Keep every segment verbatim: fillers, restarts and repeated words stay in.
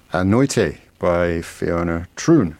Anoite by Fiona Troon.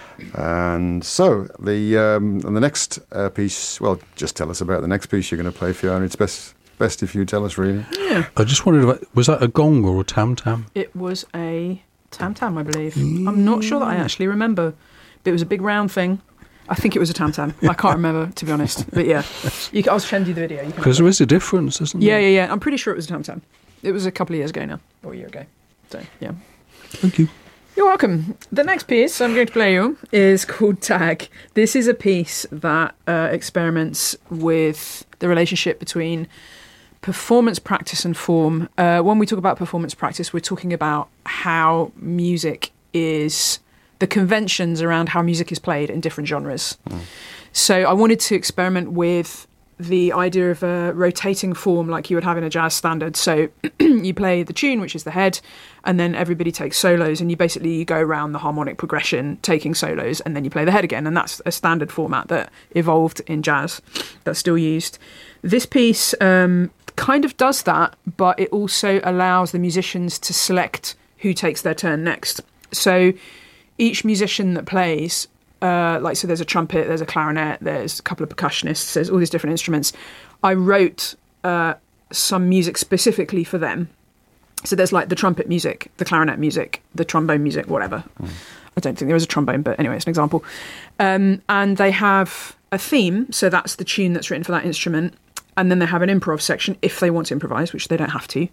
And so the um, and the next uh, piece, well, just tell us about the next piece you're going to play, Fiona. It's best best if you tell us, really. Yeah. I just wondered, about, was that a gong or a tam-tam? It was a tam-tam, I believe. Mm. I'm not sure that I actually remember. But it was a big round thing. I think it was a tam-tam. I can't remember, to be honest. But yeah, you can, I'll send you the video. Because there is a difference, isn't yeah, there? Yeah, yeah, yeah. I'm pretty sure it was a tam-tam. It was a couple of years ago now, or a year ago. So, yeah. Thank you. You're welcome. The next piece I'm going to play you is called Tag. This is a piece that uh, experiments with the relationship between performance practice and form. Uh, when we talk about performance practice, we're talking about how music is, the conventions around how music is played in different genres. Mm. So I wanted to experiment with the idea of a rotating form like you would have in a jazz standard. So you play the tune, which is the head, and then everybody takes solos, and you basically you go around the harmonic progression taking solos, and then you play the head again. And that's a standard format that evolved in jazz that's still used. This piece um, kind of does that, but it also allows the musicians to select who takes their turn next. So each musician that plays, uh, like, so there's a trumpet, there's a clarinet, there's a couple of percussionists, there's all these different instruments. I wrote uh, some music specifically for them. So there's like the trumpet music, the clarinet music, the trombone music, whatever. Mm. I don't think there is a trombone, but anyway, it's an example. Um, and they have a theme, so that's the tune that's written for that instrument. And then they have an improv section if they want to improvise, which they don't have to.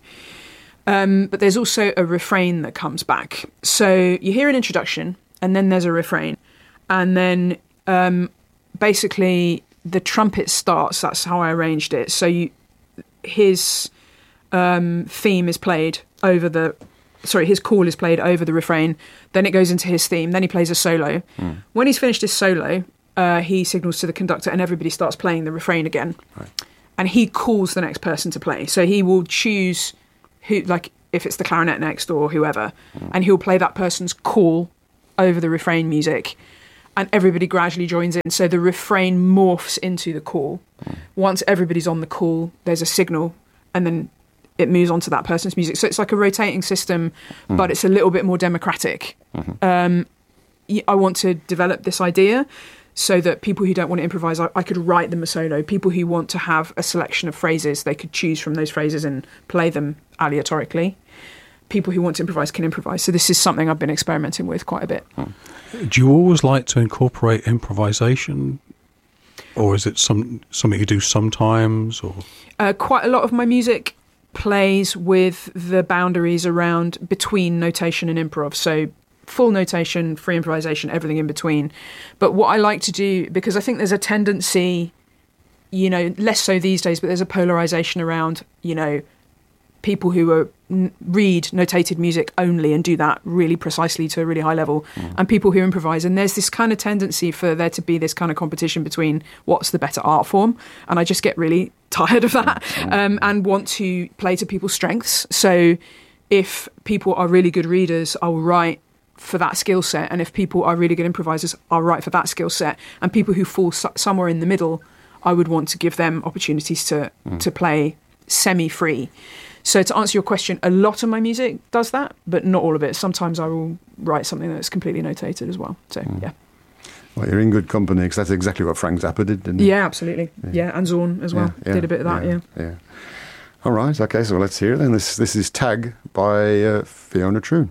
Um, but there's also a refrain that comes back. So you hear an introduction, and then there's a refrain. And then um, basically the trumpet starts. That's how I arranged it. So you, his um, theme is played over the... Sorry, his call is played over the refrain. Then it goes into his theme. Then he plays a solo. Mm. When he's finished his solo, uh, he signals to the conductor and everybody starts playing the refrain again. Right. And he calls the next person to play. So he will choose who, like if it's the clarinet next or whoever, mm. and he'll play that person's call over the refrain music. And everybody gradually joins in. So the refrain morphs into the call. Mm. Once everybody's on the call, there's a signal, and then it moves on to that person's music. So it's like a rotating system, mm. but it's a little bit more democratic. Mm-hmm. Um, I want to develop this idea so that people who don't want to improvise, I, I could write them a solo. People who want to have a selection of phrases, they could choose from those phrases and play them aleatorically. People who want to improvise can improvise. So this is something I've been experimenting with quite a bit. Mm. Do you always like to incorporate improvisation? Or is it some something you do sometimes? Or uh, quite a lot of my music plays with the boundaries around between notation and improv. So full notation, free improvisation, everything in between. But what I like to do, because I think there's a tendency, you know, less so these days, but there's a polarization around, you know, people who are, n- read notated music only and do that really precisely to a really high level, mm. and people who improvise. And there's this kind of tendency for there to be this kind of competition between what's the better art form. And I just get really tired of that, um, and want to play to people's strengths. So if people are really good readers, I'll write for that skill set. And if people are really good improvisers, I'll write for that skill set. And people who fall su- somewhere in the middle, I would want to give them opportunities to, mm. to play semi-free. So to answer your question, a lot of my music does that, but not all of it. Sometimes I will write something that's completely notated as well. So, mm. yeah. Well, you're in good company, because that's exactly what Frank Zappa did, didn't he? Yeah, absolutely. Yeah, yeah, and Zorn as well. Yeah, yeah, did a bit of that, yeah. Yeah. yeah. All right, okay, so let's hear it then. This, this is Tag by uh, Fiona Troon.